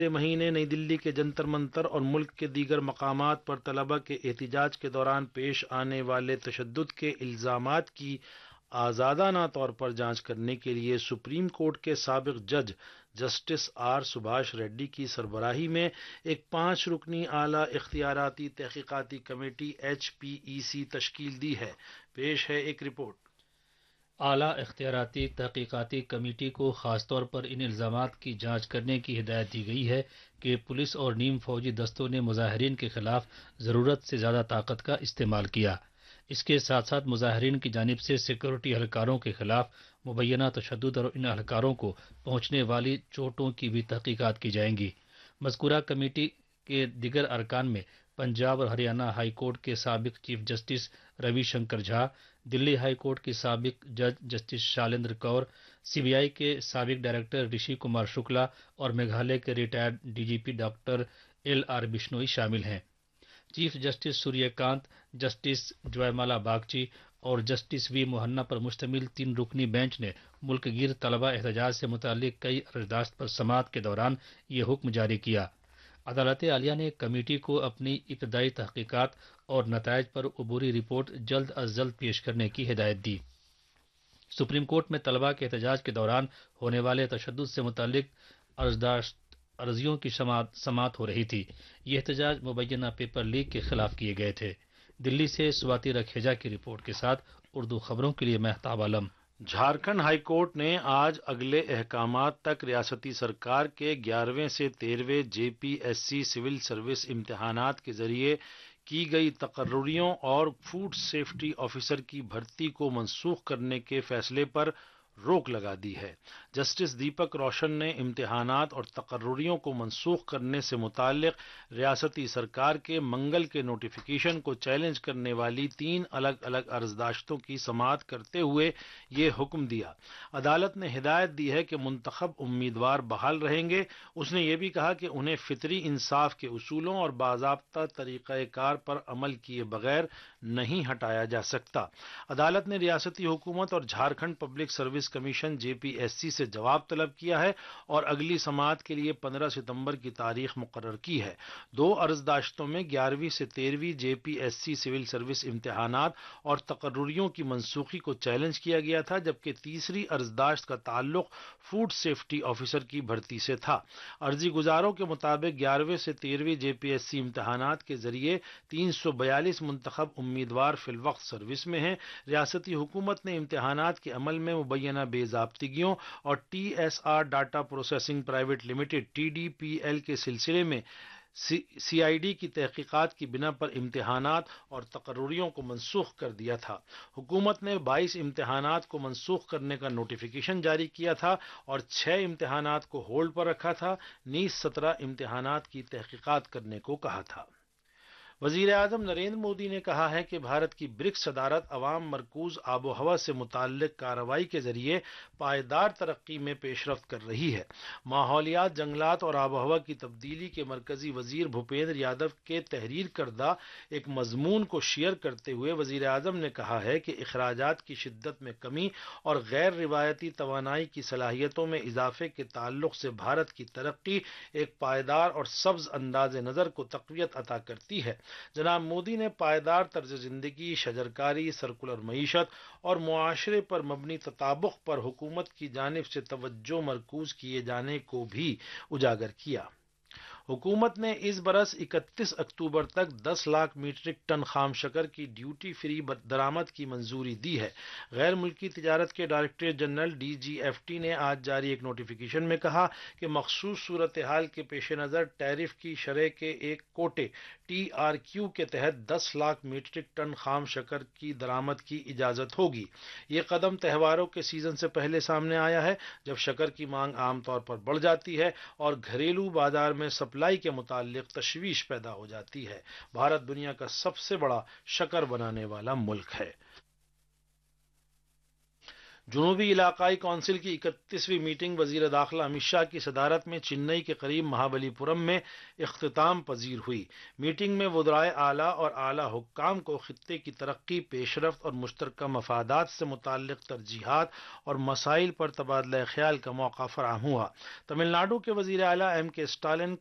مہینے نئی دلی کے جنتر منتر اور ملک کے دیگر مقامات پر طلبہ کے احتجاج کے دوران پیش آنے والے تشدد کے الزامات کی آزادانہ طور پر جانچ کرنے کے لیے سپریم کورٹ کے سابق جج جسٹس آر سبھاش ریڈی کی سربراہی میں ایک 5 رکنی اعلیٰ اختیاراتی تحقیقاتی کمیٹی HPEC تشکیل دی ہے۔ پیش ہے ایک رپورٹ۔ اعلیٰ اختیاراتی تحقیقاتی کمیٹی کو خاص طور پر ان الزامات کی جانچ کرنے کی ہدایت دی گئی ہے کہ پولیس اور نیم فوجی دستوں نے مظاہرین کے خلاف ضرورت سے زیادہ طاقت کا استعمال کیا۔ اس کے ساتھ ساتھ مظاہرین کی جانب سے سیکورٹی اہلکاروں کے خلاف مبینہ تشدد اور ان اہلکاروں کو پہنچنے والی چوٹوں کی بھی تحقیقات کی جائیں گی۔ مذکورہ کمیٹی کے دیگر ارکان میں پنجاب اور ہریانہ ہائی کورٹ کے سابق چیف جسٹس روی شنکر جھا، دلی ہائی کورٹ کی سابق جج جسٹس شالندر کور، CBI کے سابق ڈائریکٹر رشی کمار شکلا اور میگھالیہ کے ریٹائرڈ DGP ڈاکٹر LR بشنوئی شامل ہیں۔ چیف جسٹس سوریہ کانت، جسٹس جوائے مالا باگچی اور جسٹس وی موہنا پر مشتمل 3 رکنی بینچ نے ملک گیر طلبہ احتجاج سے متعلق کئی عرضداشت پر سماعت کے دوران یہ حکم جاری کیا۔ عدالت عالیہ نے کمیٹی کو اپنی ابتدائی تحقیقات اور نتائج پر عبوری رپورٹ جلد از جلد پیش کرنے کی ہدایت دی۔ سپریم کورٹ میں طلبہ کے احتجاج کے دوران ہونے والے تشدد سے متعلق عرضیوں کی سماعت ہو رہی تھی۔ یہ احتجاج مبینہ پیپر لیک کے خلاف کیے گئے تھے۔ دلی سے سواتی رکھیجا کی رپورٹ کے ساتھ اردو خبروں کے لیے مہتاب عالم۔ جھارکھنڈ ہائی کورٹ نے آج اگلے احکامات تک ریاستی سرکار کے 11ویں سے 13ویں JPSC سول سروس امتحانات کے ذریعے کی گئی تقرریوں اور فوڈ سیفٹی آفیسر کی بھرتی کو منسوخ کرنے کے فیصلے پر روک لگا دی ہے۔ جسٹس دیپک روشن نے امتحانات اور تقرریوں کو منسوخ کرنے سے متعلق ریاستی سرکار کے منگل کے نوٹیفیکیشن کو چیلنج کرنے والی 3 الگ الگ عرضداشتوں کی سماعت کرتے ہوئے یہ حکم دیا۔ عدالت نے ہدایت دی ہے کہ منتخب امیدوار بحال رہیں گے۔ اس نے یہ بھی کہا کہ انہیں فطری انصاف کے اصولوں اور باضابطہ طریقہ کار پر عمل کیے بغیر نہیں ہٹایا جا سکتا۔ عدالت نے ریاستی حکومت اور Jharkhand public service commission JPSC سے جواب طلب کیا ہے اور اگلی سماعت کے لیے 15 ستمبر کی تاریخ مقرر کی ہے۔ 2 عرضداشتوں میں 11ویں سے 13ویں JPSC سول سروس امتحانات اور تقرریوں کی منسوخی کو چیلنج کیا گیا تھا، جبکہ تیسری عرضداشت کا تعلق فوڈ سیفٹی آفیسر کی بھرتی سے تھا۔ عرضی گزاروں کے مطابق 11ویں سے 13ویں JPSC امتحانات کے ذریعے 342 منتخب امیدوار فی الوقت سروس میں ہیں۔ ریاستی حکومت نے امتحانات کے عمل میں مبینہ بے ضابطگیوں اور TSR data processing private limited TDPL کے سلسلے میں CID کی تحقیقات کی بنا پر امتحانات اور تقرریوں کو منسوخ کر دیا تھا۔ حکومت نے 22 امتحانات کو منسوخ کرنے کا نوٹیفیکیشن جاری کیا تھا اور 6 امتحانات کو ہولڈ پر رکھا تھا، نیز 17 امتحانات کی تحقیقات کرنے کو کہا تھا۔ وزیر اعظم نریندر مودی نے کہا ہے کہ بھارت کی برکس صدارت عوام مرکوز آب و ہوا سے متعلق کارروائی کے ذریعے پائیدار ترقی میں پیش رفت کر رہی ہے۔ ماحولیات، جنگلات اور آب و ہوا کی تبدیلی کے مرکزی وزیر بھوپیندر یادو کے تحریر کردہ ایک مضمون کو شیئر کرتے ہوئے وزیر اعظم نے کہا ہے کہ اخراجات کی شدت میں کمی اور غیر روایتی توانائی کی صلاحیتوں میں اضافے کے تعلق سے بھارت کی ترقی ایک پائیدار اور سبز انداز نظر کو تقویت عطا کرتی ہے۔ جناب مودی نے پائیدار طرز زندگی، شجرکاری، سرکولر معیشت اور معاشرے پر مبنی تطابق پر حکومت کی جانب سے توجہ مرکوز کیے جانے کو بھی اجاگر کیا۔ حکومت نے اس برس 31 اکتوبر تک 10 لاکھ میٹرک ٹن خام شکر کی ڈیوٹی فری درآمد کی منظوری دی ہے۔ غیر ملکی تجارت کے ڈائریکٹریٹ جنرل DGFT نے آج جاری ایک نوٹیفیکیشن میں کہا کہ مخصوص صورتحال کے پیش نظر ٹیرف کی شرح کے ایک کوٹے TRQ کے تحت 10 لاکھ میٹرک ٹن خام شکر کی درآمد کی اجازت ہوگی۔ یہ قدم تہواروں کے سیزن سے پہلے سامنے آیا ہے، جب شکر کی مانگ عام طور پر بڑھ جاتی ہے اور گھریلو بازار میں سپلائی کے متعلق تشویش پیدا ہو جاتی ہے۔ بھارت دنیا کا سب سے بڑا شکر بنانے والا ملک ہے۔ جنوبی علاقائی کونسل کی 31ویں میٹنگ وزیر داخلہ امت شاہ کی صدارت میں چنئی کے قریب مہابلی پورم میں اختتام پذیر ہوئی۔ میٹنگ میں وزرائے اعلیٰ اور اعلیٰ حکام کو خطے کی ترقی، پیش رفت اور مشترکہ مفادات سے متعلق ترجیحات اور مسائل پر تبادلہ خیال کا موقع فراہم ہوا۔ تمل ناڈو کے وزیر اعلیٰ ایم کے اسٹالن